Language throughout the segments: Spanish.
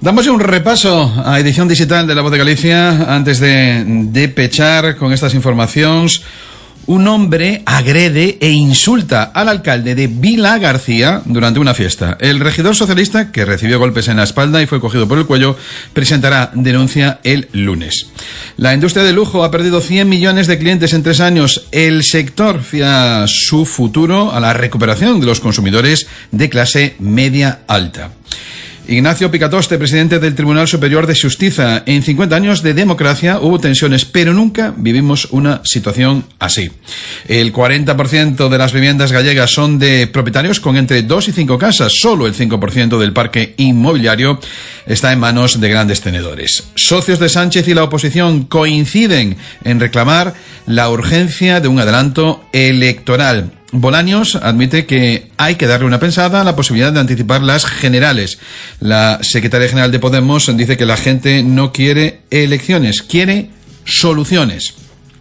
Damos un repaso a edición digital de La Voz de Galicia antes de pechar con estas informacións. Un hombre agrede e insulta al alcalde de Vila García durante una fiesta. El regidor socialista, que recibió golpes en la espalda y fue cogido por el cuello, presentará denuncia el lunes. La industria de lujo ha perdido 100 millones de clientes en 3 años. El sector fía su futuro a la recuperación de los consumidores de clase media alta. Ignacio Picatoste, presidente del Tribunal Superior de Xustiza. En 50 años de democracia hubo tensiones, pero nunca vivimos una situación así. El 40% de las viviendas gallegas son de propietarios con entre 2 y 5 casas. Solo el 5% del parque inmobiliario está en manos de grandes tenedores. Socios de Sánchez y la oposición coinciden en reclamar la urgencia de un adelanto electoral. Bolaños admite que hay que darle una pensada a la posibilidad de anticipar las generales. La secretaria general de Podemos dice que la gente no quiere elecciones, quiere soluciones.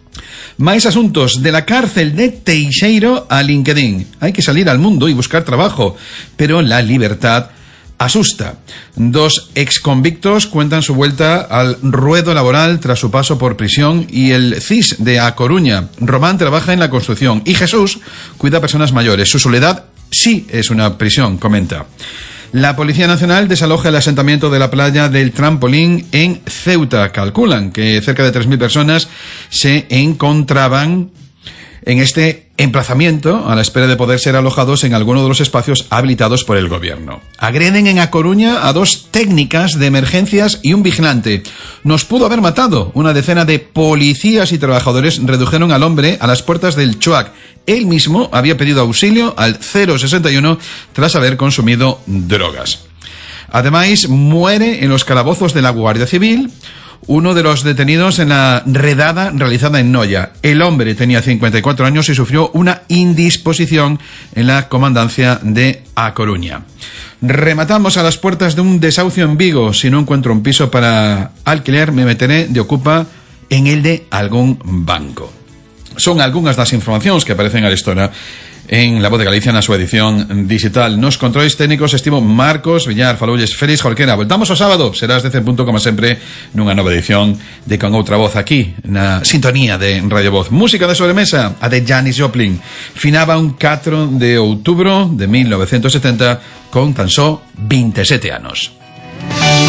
Más asuntos. De la cárcel de Teixeiro a LinkedIn. Hay que salir al mundo y buscar trabajo, pero la libertad asusta. 2 exconvictos cuentan su vuelta al ruedo laboral tras su paso por prisión y el CIS de A Coruña. Román trabaja en la construcción y Jesús cuida a personas mayores. Su soledad sí es una prisión, comenta. La Policía Nacional desaloja el asentamiento de la playa del Trampolín en Ceuta. Calculan que cerca de 3.000 personas se encontraban en este emplazamiento a la espera de poder ser alojados en alguno de los espacios habilitados por el gobierno. Agreden en A Coruña a 2 técnicas de emergencias y un vigilante. Nos pudo haber matado. Una decena de policías y trabajadores redujeron al hombre a las puertas del Choac. Él mismo había pedido auxilio al 061 tras haber consumido drogas. Además, muere en los calabozos de la Guardia Civil uno de los detenidos en la redada realizada en Noia. El hombre tenía 54 años y sufrió una indisposición en la comandancia de A Coruña. Rematamos a las puertas de un desahucio en Vigo. Si no encuentro un piso para alquiler, me meteré de ocupa en el de algún banco. Son algunas das informacións que aparecen a história en La Voz de Galicia na súa edición digital. Nos controles técnicos estivo Marcos Villar, faloulles Félix Jorquera. Voltamos o sábado, serás de C. como sempre nunha nova edición de Con Outra Voz aquí na sintonía de Radio Voz. Música de sobremesa, a de Janis Joplin. Finaba un 4 de outubro de 1970 con tan só 27 anos.